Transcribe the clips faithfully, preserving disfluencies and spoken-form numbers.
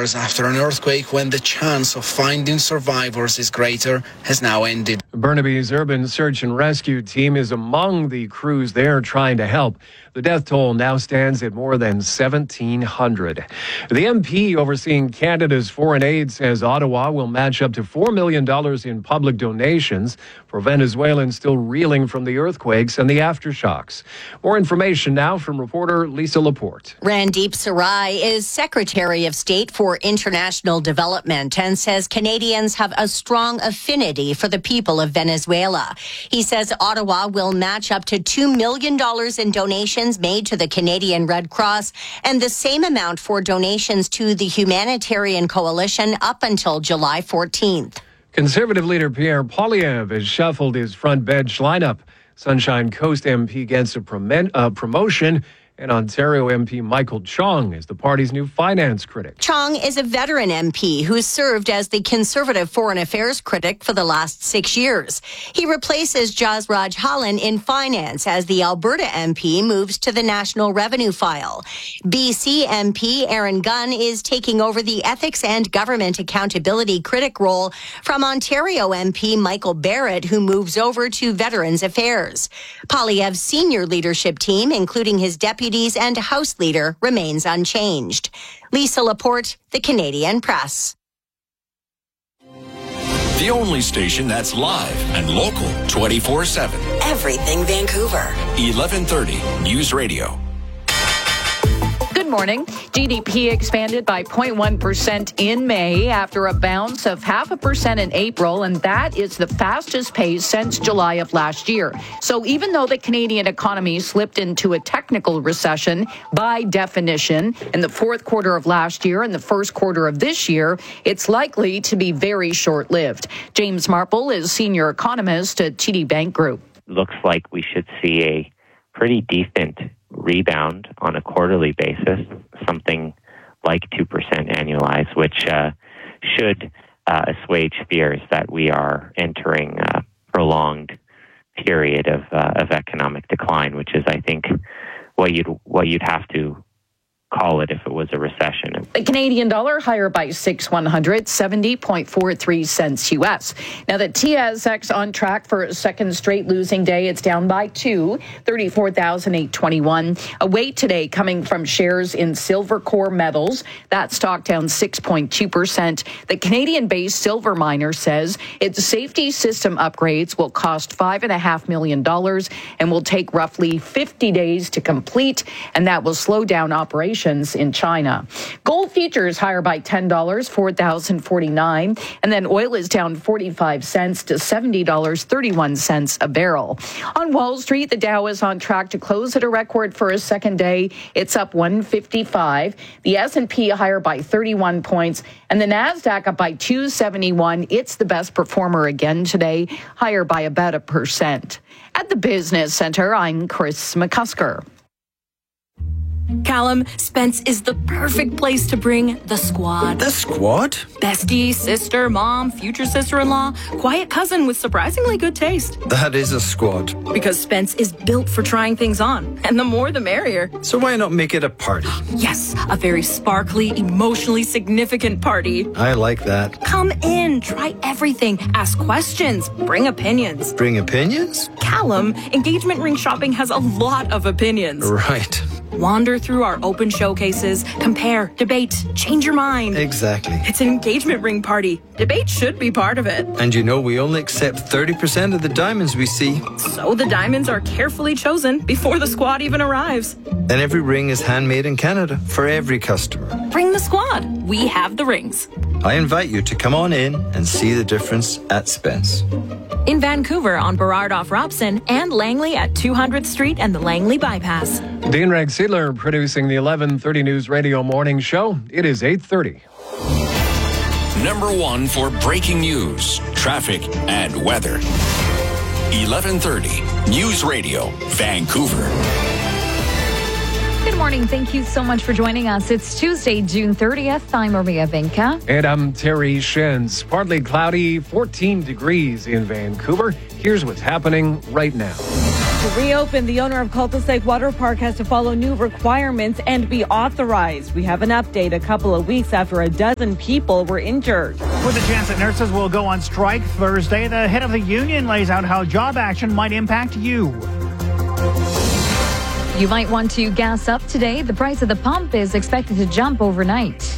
hours after an earthquake when the chance of finding survivors is greater has now ended. Burnaby's urban search and rescue team is among the crews there trying to help. The death toll now stands at more than seventeen hundred. The M P overseeing Canada's foreign aid says Ottawa will match up to four million dollars in public donations for Venezuelans still reeling from the earthquakes and the aftershocks. More information now from reporter Lisa Laporte. Randeep Sarai is Secretary of State for International Development and says Canadians have a strong affinity for the people of Venezuela. He says Ottawa will match up to two million dollars in donations made to the Canadian Red Cross and the same amount for donations to the Humanitarian Coalition up until July fourteenth. Conservative leader Pierre Poilievre has shuffled his front bench lineup. Sunshine Coast M P gets a prom- uh, promotion, and Ontario M P Michael Chong is the party's new finance critic. Chong is a veteran M P who served as the Conservative Foreign Affairs critic for the last six years. He replaces Jasraj Hallan in finance as the Alberta M P moves to the National Revenue File. B C M P Aaron Gunn is taking over the Ethics and Government Accountability critic role from Ontario M P Michael Barrett, who moves over to Veterans Affairs. Poilievre's senior leadership team, including his deputy and House Leader, remains unchanged. Lisa Laporte, The Canadian Press. The only station that's live and local twenty-four seven. Everything Vancouver. eleven thirty News Radio. Good morning. G D P expanded by zero point one percent in May after a bounce of half a percent in April, and that is the fastest pace since July of last year. So even though the Canadian economy slipped into a technical recession by definition in the fourth quarter of last year and the first quarter of this year, it's likely to be very short-lived. James Marple is senior economist at T D Bank Group. Looks like we should see a pretty decent rebound on a quarterly basis, something like two percent annualized, which uh, should uh, assuage fears that we are entering a prolonged period of uh, of economic decline, which is, I think, what you'd what you'd have to call it if it was a recession. The Canadian dollar higher by six one hundred, seventy point four three cents U S. Now the T S X on track for a second straight losing day. It's down by two, thirty-four thousand eight hundred twenty-one. A weight today coming from shares in Silver Core Metals. That stock down six point two percent. The Canadian-based silver miner says its safety system upgrades will cost five point five million dollars and will take roughly fifty days to complete, and that will slow down operations in China. Gold futures higher by ten dollars, four thousand forty-nine dollars, and then oil is down forty-five cents to seventy dollars and thirty-one cents a barrel. On Wall Street, the Dow is on track to close at a record for a second day. It's up one fifty-five. The S and P higher by thirty-one points, and the Nasdaq up by two seventy-one. It's the best performer again today, higher by about a percent. At the Business Center, I'm Chris McCusker. Callum, Spence is the perfect place to bring the squad. The squad? Bestie, sister, mom, future sister-in-law, quiet cousin with surprisingly good taste. That is a squad. Because Spence is built for trying things on, and the more the merrier. So why not make it a party? Yes, a very sparkly, emotionally significant party. I like that. Come in, try everything, ask questions, bring opinions. Bring opinions? Callum, engagement ring shopping has a lot of opinions. Right. Wander through our open showcases, compare, debate, change your mind. Exactly. It's an engagement ring party. Debate should be part of it. And you know we only accept thirty percent of the diamonds we see. So the diamonds are carefully chosen before the squad even arrives. And every ring is handmade in Canada for every customer. Bring the squad. We have the rings. I invite you to come on in and see the difference at Spence. In Vancouver on Burrard off Robson and Langley at two hundredth Street and the Langley Bypass. Dean Rex Seidler producing the eleven thirty News Radio Morning Show. It is eight thirty. Number one for breaking news, traffic, and weather. eleven thirty News Radio, Vancouver. Good morning. Thank you so much for joining us. It's Tuesday, June thirtieth. I'm Maria Vinca. And I'm Terry Shins. Partly cloudy, fourteen degrees in Vancouver. Here's what's happening right now. To reopen, the owner of Cultus Lake Water Park has to follow new requirements and be authorized. We have an update a couple of weeks after a dozen people were injured. With a chance that nurses will go on strike Thursday, the head of the union lays out how job action might impact you. You might want to gas up today. The price of the pump is expected to jump overnight.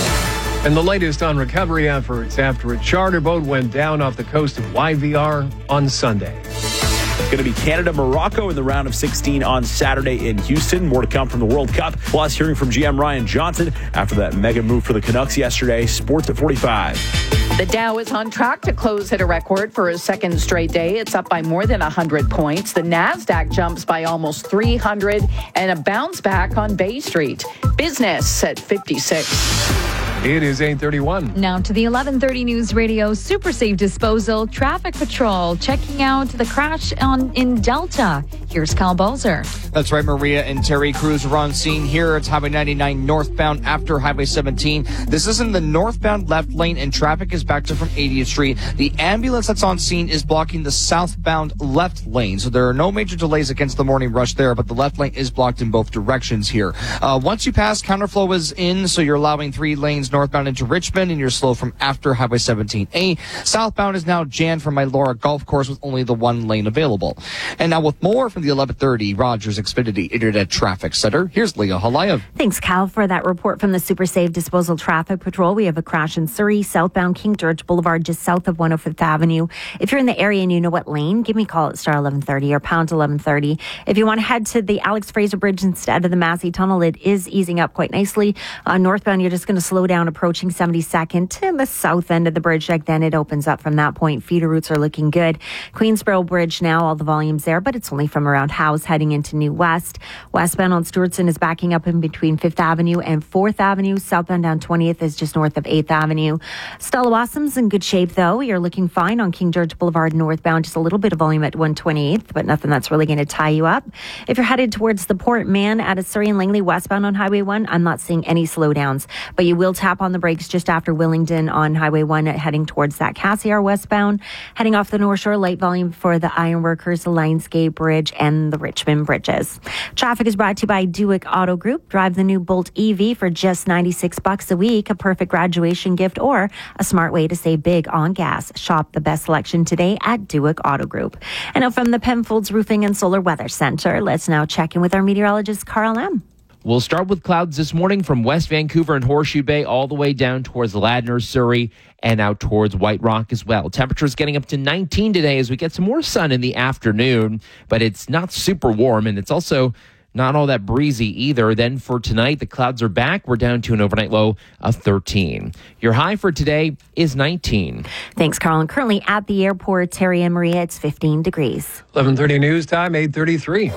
And the latest on recovery efforts after a charter boat went down off the coast of Y V R on Sunday. It's going to be Canada-Morocco in the round of sixteen on Saturday in Houston. More to come from the World Cup. Plus, hearing from G M Ryan Johnson after that mega move for the Canucks yesterday. Sports at forty-five. The Dow is on track to close at a record for a second straight day. It's up by more than one hundred points. The NASDAQ jumps by almost three hundred and a bounce back on Bay Street. Business at fifty-six. It is eight thirty-one. Now to the eleven thirty News Radio Super Safe Disposal Traffic Patrol checking out the crash on in Delta. Here's Kyle Balzer. That's right, Maria and Terry Crews are on scene here. It's Highway ninety-nine northbound after Highway seventeen. This is in the northbound left lane and traffic is backed up from eightieth Street. The ambulance that's on scene is blocking the southbound left lane. So there are no major delays against the morning rush there, but the left lane is blocked in both directions here. Uh, once you pass, counterflow is in, so you're allowing three lanes northbound into Richmond, and you're slow from after Highway seventeen A. Southbound is now jammed from Mylora Golf Course with only the one lane available. And now with more from the eleven thirty Rogers Xfinity Internet Traffic Center, here's Leah Halayev. Thanks, Cal, for that report from the Super Safe Disposal Traffic Patrol. We have a crash in Surrey, southbound King George Boulevard, just south of one oh fifth Avenue. If you're in the area and you know what lane, give me a call at star eleven thirty or pound eleven thirty. If you want to head to the Alex Fraser Bridge instead of the Massey Tunnel, it is easing up quite nicely. Uh, northbound, you're just going to slow down approaching seventy-second to the south end of the bridge deck. Then it opens up from that point. Feeder routes are looking good. Queensboro Bridge now, all the volumes there, but it's only from around Howes heading into New West. Westbound on Stewartson is backing up in between fifth Avenue and fourth Avenue. Southbound down twentieth is just north of eighth Avenue. Stella Wassom's in good shape, though. You're looking fine on King George Boulevard northbound. Just a little bit of volume at one twenty-eighth, but nothing that's really going to tie you up. If you're headed towards the Port Man at a Surrey and Langley westbound on Highway one, I'm not seeing any slowdowns, but you will tap on the brakes just after Willingdon on Highway one heading towards that Cassiar westbound. Heading off the North Shore, light volume for the Ironworkers, the Lionsgate Bridge, and the Richmond bridges. Traffic is brought to you by Dewick Auto Group. Drive the new Bolt E V for just ninety-six bucks a week, a perfect graduation gift or a smart way to save big on gas. Shop the best selection today at Dewick Auto Group. And now from the Penfolds Roofing and Solar Weather Center, let's now check in with our meteorologist, Carl M. We'll start with clouds this morning from West Vancouver and Horseshoe Bay all the way down towards Ladner, Surrey, and out towards White Rock as well. Temperatures getting up to nineteen today as we get some more sun in the afternoon, but it's not super warm, and it's also not all that breezy either. Then for tonight, the clouds are back. We're down to an overnight low of thirteen. Your high for today is nineteen. Thanks, Carl. And currently at the airport, Terry and Maria, it's fifteen degrees. eleven thirty news time, eight thirty-three.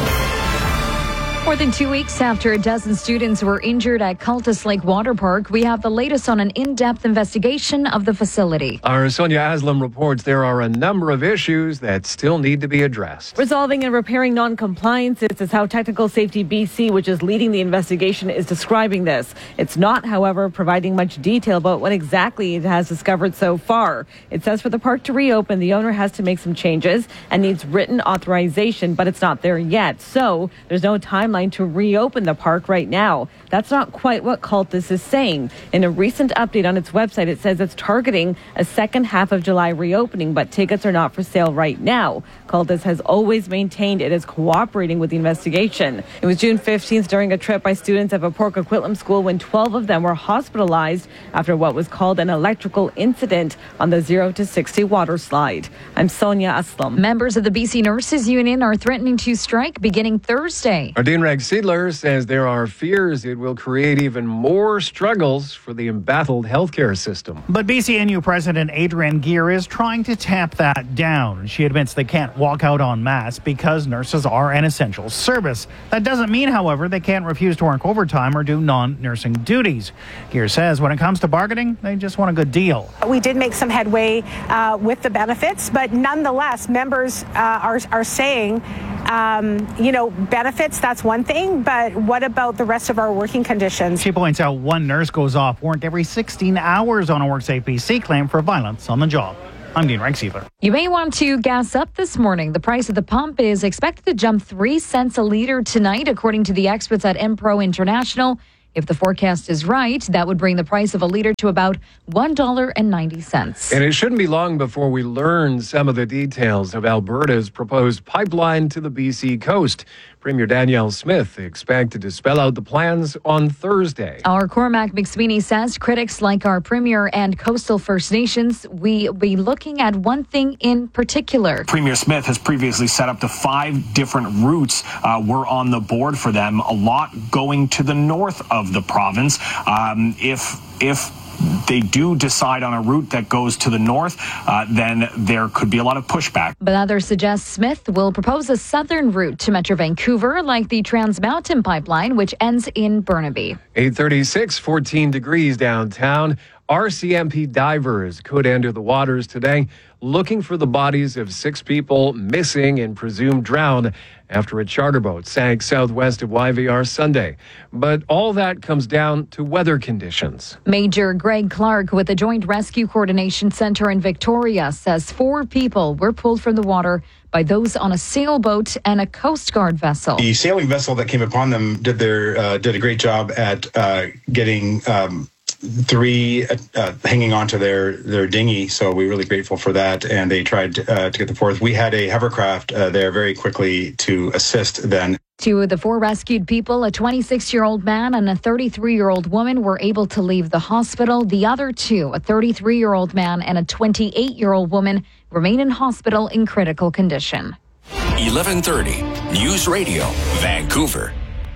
More than two weeks after a dozen students were injured at Cultus Lake Water Park, we have the latest on an in-depth investigation of the facility. Our Sonia Aslam reports there are a number of issues that still need to be addressed. Resolving and repairing non-compliances is how Technical Safety B C, which is leading the investigation, is describing this. It's not, however, providing much detail about what exactly it has discovered so far. It says for the park to reopen, the owner has to make some changes and needs written authorization, but it's not there yet. So there's no timeline to reopen the park right now. That's not quite what Cultus is saying. In a recent update on its website, it says it's targeting a second half of July reopening, but tickets are not for sale right now. Cultus has always maintained it is cooperating with the investigation. It was June fifteenth during a trip by students at Port Coquitlam School when twelve of them were hospitalized after what was called an electrical incident on the zero to sixty water slide. I'm Sonia Aslam. Members of the B C Nurses Union are threatening to strike beginning Thursday. Ardeen Rex Seidler says there are fears it will create even more struggles for the embattled healthcare system. But B C N U President Adrienne Geer is trying to tamp that down. She admits they can't walk out en masse because nurses are an essential service. That doesn't mean, however, they can't refuse to work overtime or do non-nursing duties. Geer says when it comes to bargaining, they just want a good deal. We did make some headway uh, with the benefits, but nonetheless, members uh, are, are saying, um, you know, benefits, that's one thing, but what about the rest of our working conditions? She points out one nurse goes off warrant every sixteen hours on a WorkSafe B C claim for violence on the job. I'm Dean Reichsiefer. You may want to gas up this morning. The price at the pump is expected to jump three cents a liter tonight, according to the experts at Empro International. If the forecast is right, that would bring the price of a liter to about one dollar and ninety cents. And it shouldn't be long before we learn some of the details of Alberta's proposed pipeline to the B C coast. Premier Danielle Smith expected to spell out the plans on Thursday. Our Cormac McSweeney says critics like our Premier and coastal First Nations, we be looking at one thing in particular. Premier Smith has previously set up the five different routes uh, were on the board for them, a lot going to the north of the province. Um, if if they do decide on a route that goes to the north, uh, then there could be a lot of pushback. But others suggest Smith will propose a southern route to Metro Vancouver, like the Trans Mountain Pipeline, which ends in Burnaby. eight thirty-six, fourteen degrees downtown. R C M P divers could enter the waters today, looking for the bodies of six people missing and presumed drowned after a charter boat sank southwest of Y V R Sunday. But all that comes down to weather conditions. Major Greg Clark with the Joint Rescue Coordination Center in Victoria says four people were pulled from the water by those on a sailboat and a Coast Guard vessel. The sailing vessel that came upon them did their uh, did a great job at uh, getting um, three uh, hanging onto their, their dinghy, so we're really grateful for that, and they tried uh, to get the fourth. We had a hovercraft uh, there very quickly to assist then. Two of the four rescued people, a twenty-six-year-old man and a thirty-three-year-old woman, were able to leave the hospital. The other two, a thirty-three-year-old man and a twenty-eight-year-old woman, remain in hospital in critical condition. eleven thirty, News Radio, Vancouver.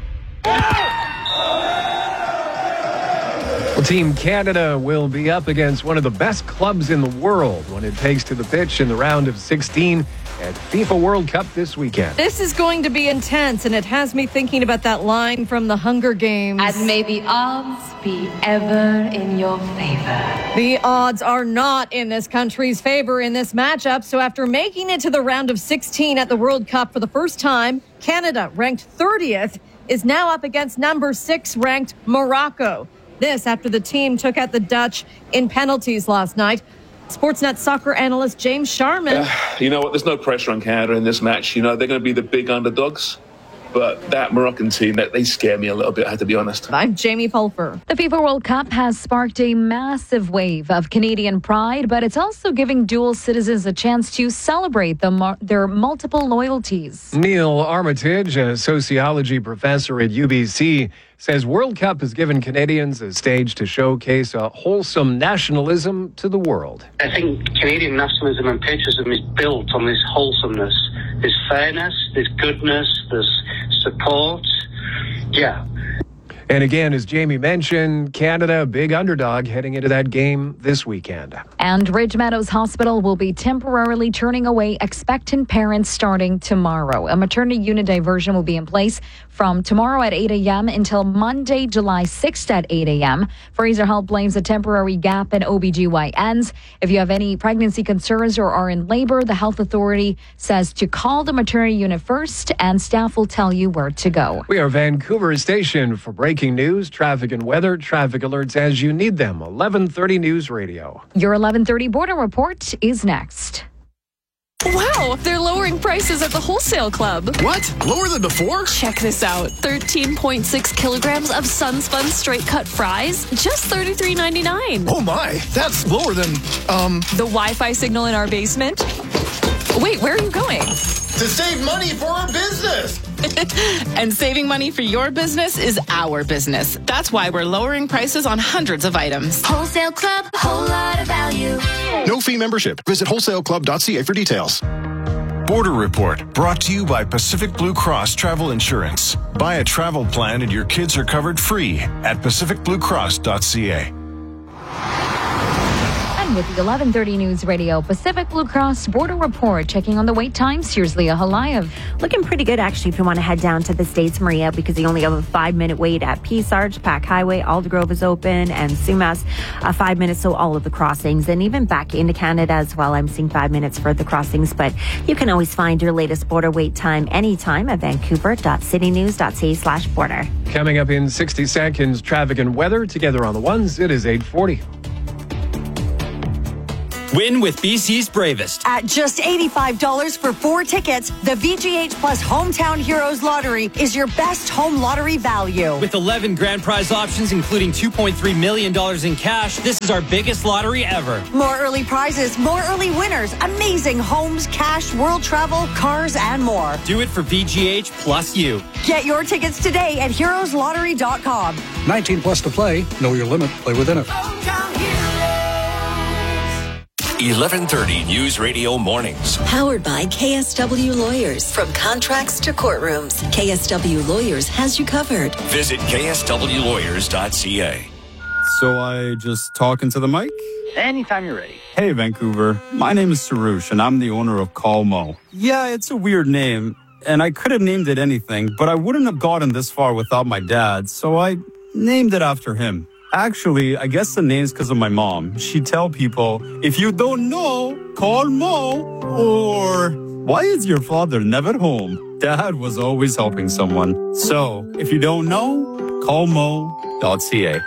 Well, Team Canada will be up against one of the best clubs in the world when it takes to the pitch in the round of sixteen at FIFA World Cup this weekend. This is going to be intense, and it has me thinking about that line from the Hunger Games. And may the odds be ever in your favor. The odds are not in this country's favor in this matchup. So after making it to the round of sixteen at the World Cup for the first time, Canada, ranked thirtieth, is now up against number six ranked Morocco. This after the team took out the Dutch in penalties last night. Sportsnet soccer analyst James Sharman. Uh, you know what? There's no pressure on Canada in this match. You know, they're going to be the big underdogs. But that Moroccan team, they scare me a little bit, I have to be honest. I'm Jamie Pulfer. The FIFA World Cup has sparked a massive wave of Canadian pride, but it's also giving dual citizens a chance to celebrate the, their multiple loyalties. Neil Armitage, a sociology professor at U B C, says World Cup has given Canadians a stage to showcase a wholesome nationalism to the world. I think Canadian nationalism and patriotism is built on this wholesomeness. There's fairness, there's goodness, there's support. Yeah. And again, as Jamie mentioned, Canada, a big underdog heading into that game this weekend. And Ridge Meadows Hospital will be temporarily turning away expectant parents starting tomorrow. A maternity unit diversion will be in place from tomorrow at eight a.m. until Monday, July sixth at eight a.m. Fraser Health blames a temporary gap in O B G Y Ns. If you have any pregnancy concerns or are in labor, the health authority says to call the maternity unit first, and staff will tell you where to go. We are Vancouver's station for breaking news, traffic and weather. Traffic alerts as you need them. eleven thirty News Radio. Your eleven thirty Border Report is next. Wow, they're lowering prices at the Wholesale Club. What? Lower than before? Check this out. thirteen point six kilograms of Sunspun straight cut fries, just thirty-three ninety-nine. Oh my, that's lower than, um... the Wi-Fi signal in our basement. Wait, where are you going? To save money for our business. And saving money for your business is our business. That's why we're lowering prices on hundreds of items. Wholesale Club, whole lot of value. No fee membership. Visit wholesale club dot c a for details. Border Report, brought to you by Pacific Blue Cross Travel Insurance. Buy a travel plan and your kids are covered free at pacific blue cross dot c a. With the eleven thirty News Radio Pacific Blue Cross Border Report, checking on the wait times. Here's Leah Halayev. Looking pretty good, actually, if you want to head down to the States, Maria, because you only have a five-minute wait at Peace Arch, Pack Highway, Aldergrove is open, and Sumas, uh, five minutes, so all of the crossings. And even back into Canada as well, I'm seeing five minutes for the crossings. But you can always find your latest border wait time anytime at vancouver dot city news dot c a slash border. Coming up in sixty seconds, traffic and weather together on the ones. It is eight forty. Win with B C's bravest. At just eighty-five dollars for four tickets, the V G H Plus Hometown Heroes Lottery is your best home lottery value. With eleven grand prize options, including two point three million dollars in cash, this is our biggest lottery ever. More early prizes, more early winners, amazing homes, cash, world travel, cars, and more. Do it for V G H plus you. Get your tickets today at heroes lottery dot com. nineteen plus to play. Know your limit. Play within it. eleven thirty News Radio Mornings. Powered by K S W Lawyers. From contracts to courtrooms, K S W Lawyers has you covered. Visit K S W lawyers dot C A. So I just talk into the mic? Anytime you're ready. Hey, Vancouver. My name is Sarush, and I'm the owner of Calmo. Yeah, it's a weird name, and I could have named it anything, but I wouldn't have gotten this far without my dad, so I named it after him. Actually, I guess the name's because of my mom. She'd tell people, if you don't know, call Mo. Or, why is your father never home? Dad was always helping someone. So, if you don't know, call mo dot C A.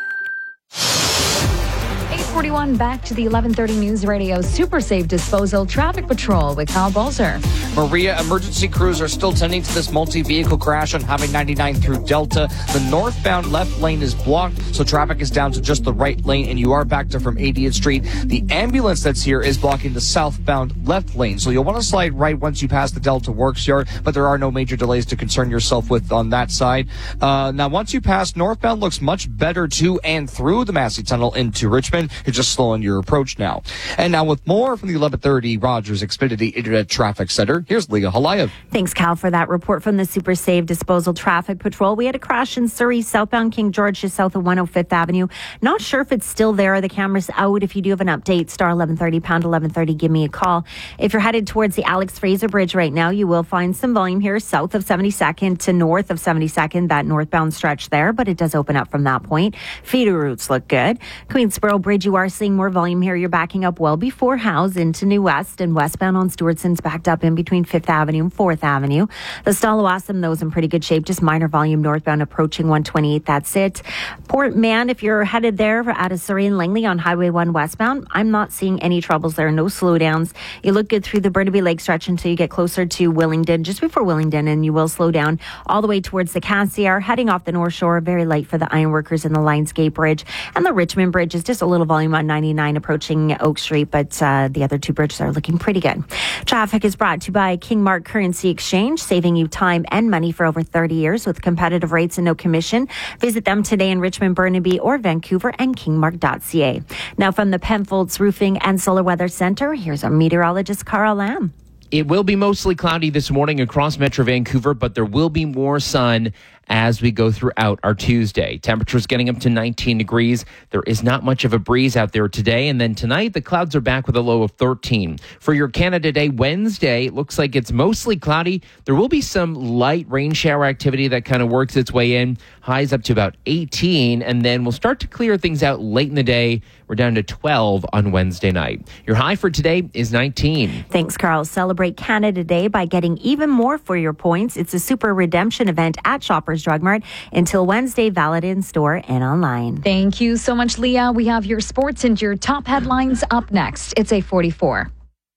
forty-one, back to the eleven thirty News Radio Super Safe Disposal Traffic Patrol with Kyle Balzer. Maria, emergency crews are still tending to this multi-vehicle crash on Highway ninety-nine through Delta. The northbound left lane is blocked, so traffic is down to just the right lane, and you are backed up from eightieth Street. The ambulance that's here is blocking the southbound left lane, so you'll want to slide right once you pass the Delta Works Yard, but there are no major delays to concern yourself with on that side. Uh, now, once you pass, northbound looks much better to and through the Massey Tunnel into Richmond. You're just slowing your approach now. And now with more from the eleven thirty Rogers Xfinity Internet Traffic Center, here's Leah Halayev. Thanks, Cal, for that report from the Super Safe Disposal Traffic Patrol. We had a crash in Surrey, southbound King George, just south of one oh fifth Avenue. Not sure if it's still there. The camera's out. If you do have an update, star eleven thirty, pound eleven thirty, give me a call. If you're headed towards the Alex Fraser Bridge right now, you will find some volume here south of seventy-second to north of seventy-second, that northbound stretch there, but it does open up from that point. Feeder routes look good. Queensboro Bridge, you are seeing more volume here. You're backing up well before Howes into New West, and westbound on Stewartson's backed up in between fifth Avenue and fourth Avenue. The Stallawasam, those in pretty good shape, just minor volume northbound approaching one twenty-eight. That's it. Port Mann, if you're headed there out of Surrey and Langley on Highway one westbound, I'm not seeing any troubles there. No slowdowns. You look good through the Burnaby Lake stretch until you get closer to Willingdon, just before Willingdon, and you will slow down all the way towards the Cassiar, heading off the North Shore. Very light for the Ironworkers and the Lionsgate Bridge. And the Richmond Bridge is just a little volume on ninety-nine approaching Oak Street, but uh, the other two bridges are looking pretty good. Traffic is brought to you by King Mark Currency Exchange, saving you time and money for over thirty years with competitive rates and no commission. Visit them today in Richmond, Burnaby, or Vancouver, and king mark dot c a. Now from the Penfolds Roofing and Solar Weather Center, here's our meteorologist, Carl Lamb. It will be mostly cloudy this morning across Metro Vancouver, but there will be more sun as we go throughout our Tuesday. Temperatures getting up to nineteen degrees. There is not much of a breeze out there today. And then tonight, the clouds are back with a low of thirteen. For your Canada Day Wednesday, it looks like it's mostly cloudy. There will be some light rain shower activity that kind of works its way in. Highs up to about eighteen. And then we'll start to clear things out late in the day. We're down to twelve on Wednesday night. Your high for today is nineteen. Thanks, Carl. Celebrate Canada Day by getting even more for your points. It's a super redemption event at Shoppers Drug Mart until Wednesday, valid in store and online. Thank you so much, Leah. We have your sports and your top headlines up next. It's eight forty-four.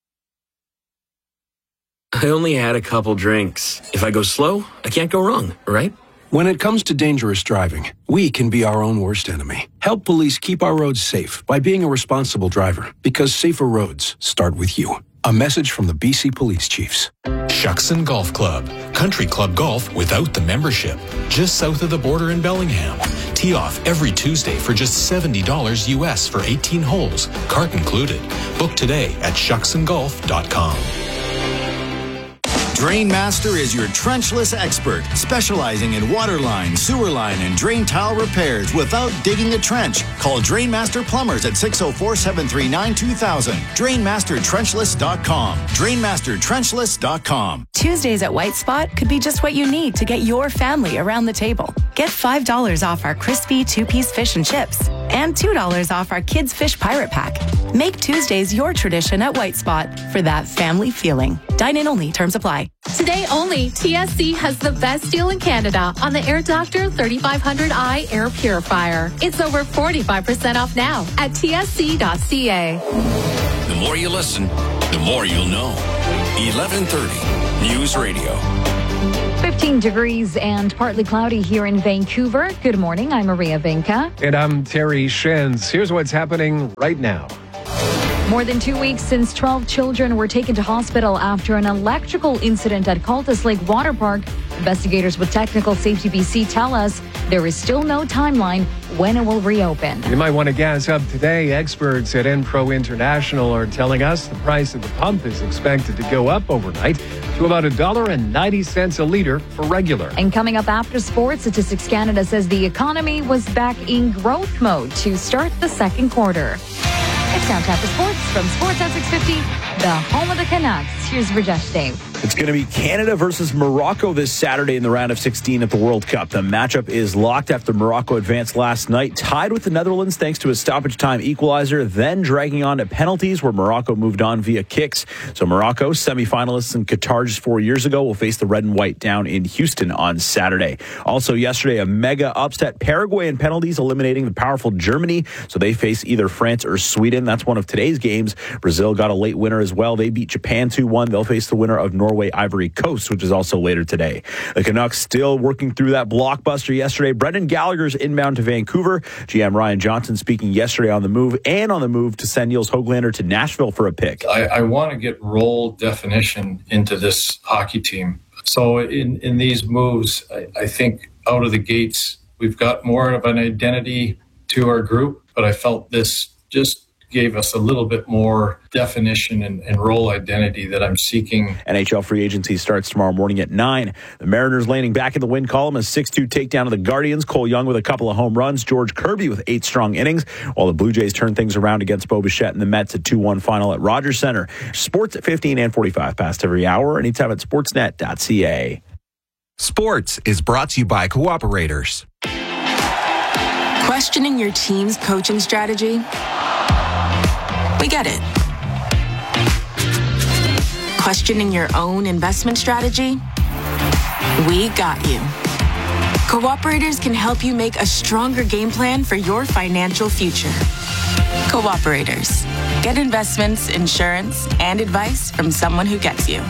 I only had a couple drinks. If I go slow, I can't go wrong, right? When it comes to dangerous driving, we can be our own worst enemy. Help police keep our roads safe by being a responsible driver, because safer roads start with you. A message from the B C Police Chiefs. Shuckson Golf Club. Country club golf without the membership. Just south of the border in Bellingham. Tee off every Tuesday for just seventy dollars U S for eighteen holes, cart included. Book today at shuckson golf dot com. Drainmaster is your trenchless expert, specializing in water line, sewer line, and drain tile repairs without digging a trench. Call Drainmaster Plumbers at six oh four, seven three nine, two thousand. drainmaster trenchless dot com. drainmaster trenchless dot com. Tuesdays at White Spot could be just what you need to get your family around the table. Get five dollars off our crispy two-piece fish and chips and two dollars off our Kids Fish Pirate Pack. Make Tuesdays your tradition at White Spot for that family feeling. Dine in only. Terms apply. Today only, T S C has the best deal in Canada on the Air Doctor thirty-five hundred i Air Purifier. It's over forty-five percent off now at T S C dot C A. The more you listen, the more you'll know. eleven thirty News Radio. fifteen degrees and partly cloudy here in Vancouver. Good morning. I'm Maria Vinca. And I'm Terry Shens. Here's what's happening right now. More than two weeks since twelve children were taken to hospital after an electrical incident at Cultus Lake Water Park. Investigators with Technical Safety B C tell us there is still no timeline when it will reopen. You might want to gas up today. Experts at Enpro International are telling us the price of the pump is expected to go up overnight to about one dollar and ninety cents a liter for regular. And coming up after sports, Statistics Canada says the economy was back in growth mode to start the second quarter. It's now time for sports from Sportsnet six fifty, the home of the Canucks. Here's Rajesh Dave. It's going to be Canada versus Morocco this Saturday in the round of sixteen at the World Cup. The matchup is locked after Morocco advanced last night, tied with the Netherlands thanks to a stoppage time equalizer, then dragging on to penalties where Morocco moved on via kicks. So Morocco, semifinalists in Qatar just four years ago, will face the red and white down in Houston on Saturday. Also yesterday, a mega upset. Paraguay in penalties, eliminating the powerful Germany. So they face either France or Sweden. That's one of today's games. Brazil got a late winner as well. They beat Japan two one. They'll face the winner of Norway Ivory Coast, which is also later today. The Canucks still working through that blockbuster yesterday. Brendan Gallagher's inbound to Vancouver. G M Ryan Johnson speaking yesterday on the move and on the move to send Niels Höglander to Nashville for a pick. I, I want to get role definition into this hockey team. So in, in these moves, I, I think out of the gates, we've got more of an identity to our group, but I felt this just gave us a little bit more definition and, and role identity that I'm seeking. N H L free agency starts tomorrow morning at nine. The Mariners landing back in the win column, a six two takedown of the Guardians. Cole Young with a couple of home runs. George Kirby with eight strong innings, while the Blue Jays turn things around against Bo Bichette and the Mets at two one final at Rogers Center. Sports at fifteen and forty-five past every hour, anytime at sportsnet dot c a. Sports is brought to you by Cooperators. Questioning your team's coaching strategy? We get it. Questioning your own investment strategy? We got you. Cooperators can help you make a stronger game plan for your financial future. Cooperators. Get investments, insurance, and advice from someone who gets you.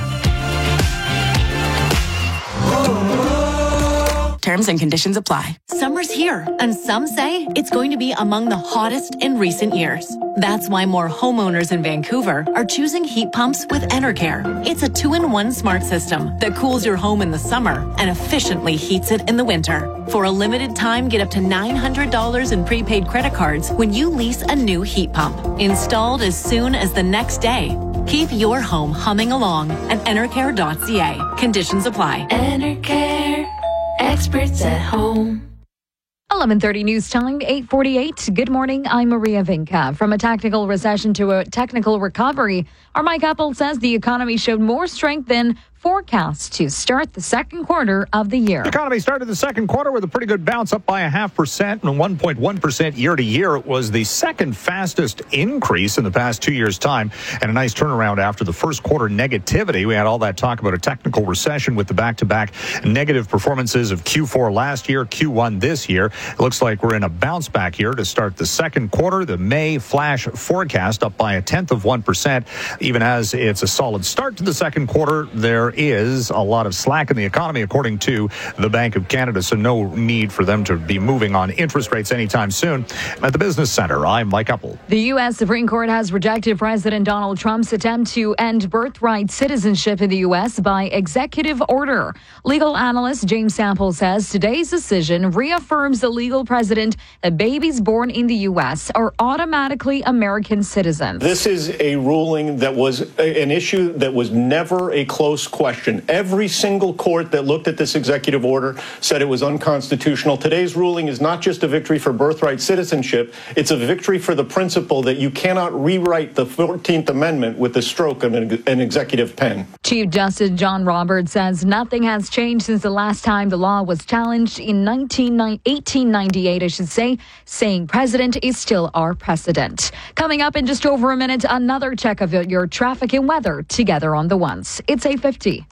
Terms and conditions apply. Summer's here, and some say it's going to be among the hottest in recent years. That's why more homeowners in Vancouver are choosing heat pumps with Enercare. It's a two-in-one smart system that cools your home in the summer and efficiently heats it in the winter. For a limited time, get up to nine hundred dollars in prepaid credit cards when you lease a new heat pump. Installed as soon as the next day. Keep your home humming along at enercare dot c a. Conditions apply. Enercare. Experts at home. eleven thirty news time, eight forty-eight. Good morning. I'm Maria Vinca. From a tactical recession to a technical recovery, our Mike Apple says the economy showed more strength than forecast to start the second quarter of the year. The economy started the second quarter with a pretty good bounce, up by a half percent and one point one percent year to year. It was the second fastest increase in the past two years' time, and a nice turnaround after the first quarter negativity. We had all that talk about a technical recession with the back-to-back negative performances of Q four last year, Q one this year. It looks like we're in a bounce back here to start the second quarter. The May flash forecast up by a tenth of one percent. Even as it's a solid start to the second quarter, there is a lot of slack in the economy, according to the Bank of Canada, so no need for them to be moving on interest rates anytime soon. At the Business Center, I'm Mike Apple. The U S Supreme Court has rejected President Donald Trump's attempt to end birthright citizenship in the U S by executive order. Legal analyst James Sample says today's decision reaffirms the legal precedent that babies born in the U S are automatically American citizens. This is a ruling that was an issue that was never a close question. question. Every single court that looked at this executive order said it was unconstitutional. Today's ruling is not just a victory for birthright citizenship, it's a victory for the principle that you cannot rewrite the fourteenth Amendment with the stroke of an, an executive pen. Chief Justice John Roberts says nothing has changed since the last time the law was challenged in eighteen ninety-eight, I should say, saying president is still our precedent. Coming up in just over a minute, another check of your traffic and weather together on the ones. It's eight fifty.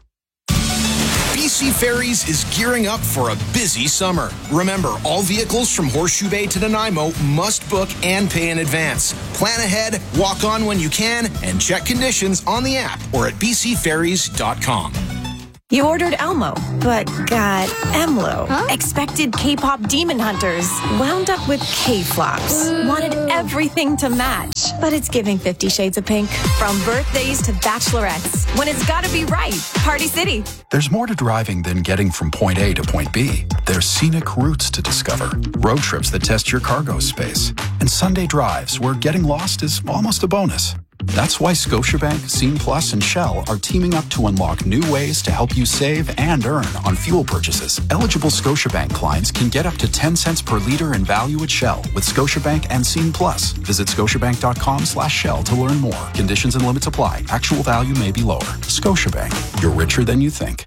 B C Ferries is gearing up for a busy summer. Remember, all vehicles from Horseshoe Bay to Nanaimo must book and pay in advance. Plan ahead, walk on when you can, and check conditions on the app or at b c ferries dot com. You ordered Elmo, but got Emlo. Huh? Expected K-pop demon hunters. Wound up with K-flops. Wanted everything to match, but it's giving Fifty Shades of Pink. From birthdays to bachelorettes, when it's gotta be right. Party City. There's more to driving than getting from point A to point B. There's scenic routes to discover, road trips that test your cargo space, and Sunday drives where getting lost is almost a bonus. That's why Scotiabank, Scene Plus, and Shell are teaming up to unlock new ways to help you save and earn on fuel purchases. Eligible Scotiabank clients can get up to ten cents per liter in value at Shell with Scotiabank and Scene Plus. Visit scotiabank.com slash Shell to learn more. Conditions and limits apply. Actual value may be lower. Scotiabank. You're richer than you think.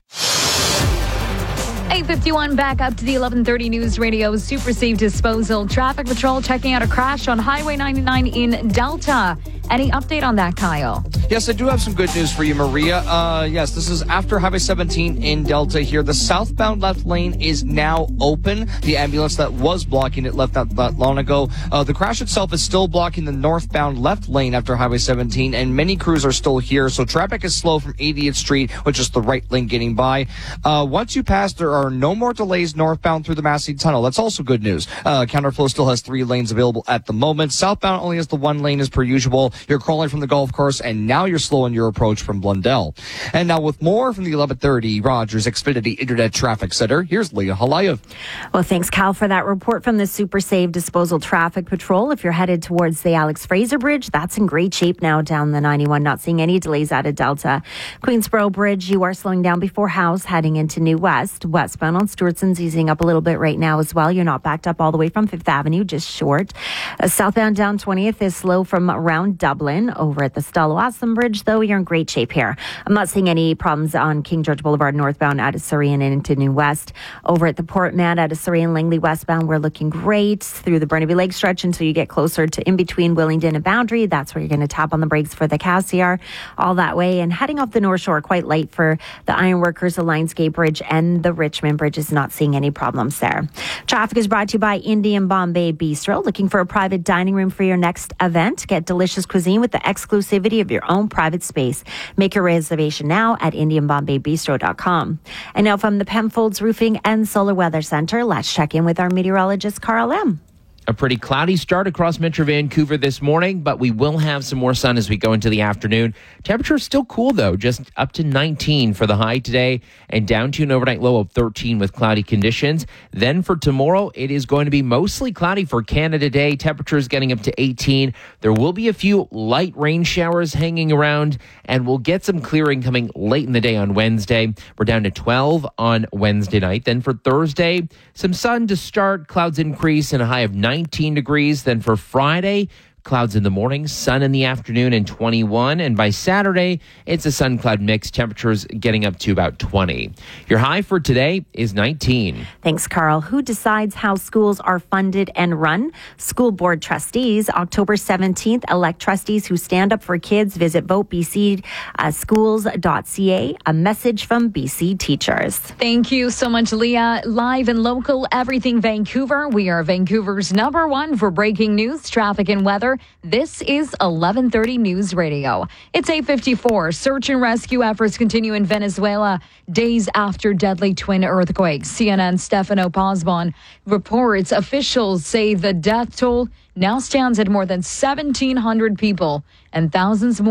eight fifty-one, back up to the eleven thirty News Radio Super Safe Disposal. Traffic Patrol checking out a crash on Highway ninety-nine in Delta. Any update on that, Kyle? Yes, I do have some good news for you, Maria. Uh, yes, this is after Highway seventeen in Delta here. The southbound left lane is now open. The ambulance that was blocking it left not that long ago. Uh, the crash itself is still blocking the northbound left lane after Highway seventeen, and many crews are still here. So traffic is slow from eightieth Street, which is the right lane getting by. Uh, once you pass, there are no more delays northbound through the Massey Tunnel. That's also good news. Uh, counterflow still has three lanes available at the moment. Southbound only has the one lane as per usual. You're crawling from the golf course, and now you're slowing your approach from Blundell. And now with more from the eleven thirty Rogers Xfinity Internet Traffic Center, here's Leah Halayev. Well, thanks, Cal, for that report from the Super Safe Disposal Traffic Patrol. If you're headed towards the Alex Fraser Bridge, that's in great shape now down the ninety-one. Not seeing any delays out of Delta. Queensboro Bridge, you are slowing down before House, heading into New West. Westbound on Stewartson's easing up a little bit right now as well. You're not backed up all the way from Fifth Avenue, just short. Uh, southbound down twentieth is slow from around Dublin. Over at the Stella Wasson Bridge, though, you're in great shape here. I'm not seeing any problems on King George Boulevard northbound out of Surrey and into New West. Over at the Port Mann out of Surrey and Langley westbound, we're looking great through the Burnaby Lake stretch until you get closer to in between Willingdon and Boundary. That's where you're going to tap on the brakes for the Cassiar all that way. And heading off the North Shore, quite light for the Ironworkers, the Lionsgate Bridge, and the Richmond Bridge. Is not seeing any problems there. Traffic is brought to you by Indian Bombay Bistro. Looking for a private dining room for your next event? Get delicious cuisine with the exclusivity of your own private space. Make your reservation now at indian bombay bistro dot com. And now from the Penfolds Roofing and Solar Weather Center, let's check in with our meteorologist, Carl M. A pretty cloudy start across Metro Vancouver this morning, but we will have some more sun as we go into the afternoon. Temperature is still cool, though, just up to nineteen for the high today and down to an overnight low of thirteen with cloudy conditions. Then for tomorrow, it is going to be mostly cloudy for Canada Day. Temperatures getting up to eighteen. There will be a few light rain showers hanging around, and we'll get some clearing coming late in the day on Wednesday. We're down to twelve on Wednesday night. Then for Thursday, some sun to start, clouds increase, and a high of nineteen degrees. Then for Friday, clouds in the morning, sun in the afternoon, and twenty-one. And by Saturday, it's a sun-cloud mix. Temperatures getting up to about twenty. Your high for today is nineteen. Thanks, Carl. Who decides how schools are funded and run? School board trustees. October seventeenth, elect trustees who stand up for kids. Visit vote b c schools dot c a. A message from B C teachers. Thank you so much, Leah. Live and local, everything Vancouver. We are Vancouver's number one for breaking news, traffic, and weather. This is eleven thirty News Radio. It's eight fifty-four. Search and rescue efforts continue in Venezuela days after deadly twin earthquakes. C N N's Stefano Posbon reports officials say the death toll now stands at more than seventeen hundred people and thousands more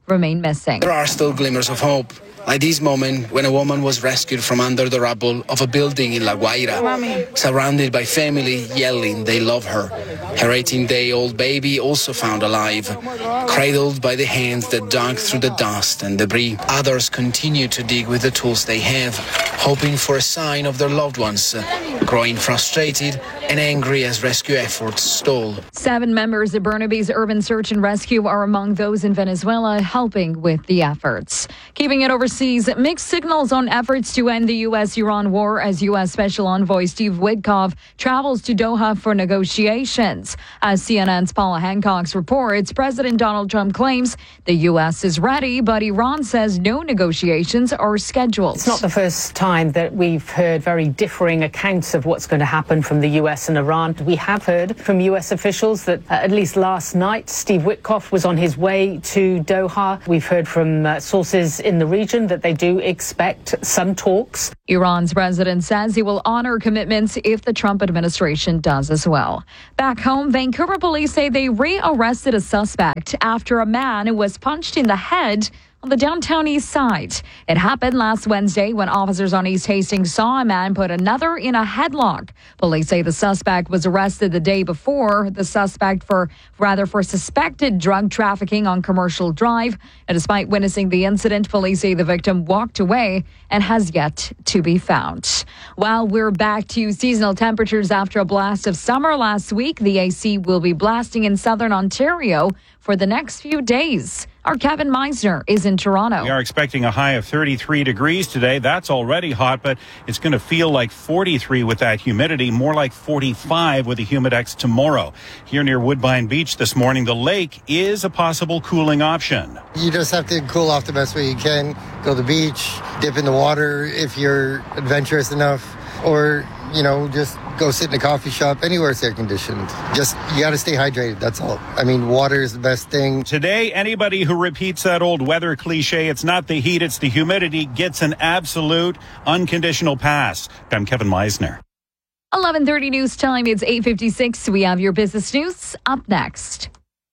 remain missing. There are still glimmers of hope. Like this moment when a woman was rescued from under the rubble of a building in La Guaira, surrounded by family yelling they love her. Her eighteen-day-old baby also found alive, cradled by the hands that dug through the dust and debris. Others continue to dig with the tools they have, hoping for a sign of their loved ones, growing frustrated and angry as rescue efforts stall. Seven members of Burnaby's Urban Search and Rescue are among those in Venezuela helping with the efforts. Keeping it overseas, mixed signals on efforts to end the U S Iran war as U S Special Envoy Steve Witkoff travels to Doha for negotiations. As C N N's Paula Hancock reports, President Donald Trump claims the U S is ready, but Iran says no negotiations are scheduled. It's not the first time that we've heard very differing accounts of what's going to happen from the U S and Iran. We have heard from U S officials that uh, at least last night, Steve Witkoff was on his way to Doha. We've heard from uh, sources in the region that they do expect some talks. Iran's president says he will honor commitments if the Trump administration does as well. Back home, Vancouver police say they rearrested a suspect after a man who was punched in the head on the downtown east side. It happened last Wednesday when officers on East Hastings saw a man put another in a headlock. Police say the suspect was arrested the day before. The suspect for rather for suspected drug trafficking on Commercial Drive. And despite witnessing the incident, police say the victim walked away and has yet to be found. While we're back to seasonal temperatures after a blast of summer last week, the A C will be blasting in southern Ontario for the next few days. Our Kevin Meisner is in Toronto. We are expecting a high of thirty-three degrees today. That's already hot, but it's going to feel like forty-three with that humidity, more like forty-five with the Humidex tomorrow. Here near Woodbine Beach this morning, the lake is a possible cooling option. You just have to cool off the best way you can. Go to the beach, dip in the water if you're adventurous enough, or, you know, just go sit in a coffee shop, anywhere it's air conditioned. Just, you got to stay hydrated, that's all. I mean, water is the best thing. Today, anybody who repeats that old weather cliche, it's not the heat, it's the humidity, gets an absolute unconditional pass. I'm Kevin Meisner. eleven thirty news time. It's eight fifty-six. We have your business news up next.